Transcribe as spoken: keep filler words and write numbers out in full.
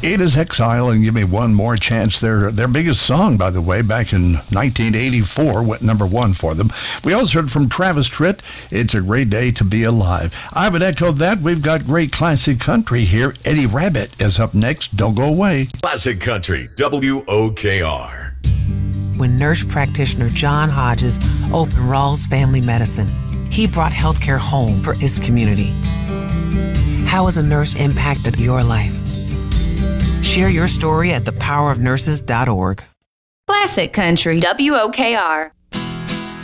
It is Exile, and Give Me One More Chance. Their their biggest song, by the way, back in nineteen eighty-four, went number one for them. We also heard from Travis Tritt, It's a Great Day to Be Alive. I would echo that. We've got great classic country here. Eddie Rabbitt is up next. Don't go away. Classic Country, W O K R. When nurse practitioner John Hodges opened Rawls Family Medicine, he brought healthcare home for his community. How has a nurse impacted your life? Share your story at the power of nurses dot org. Classic Country, W O K R.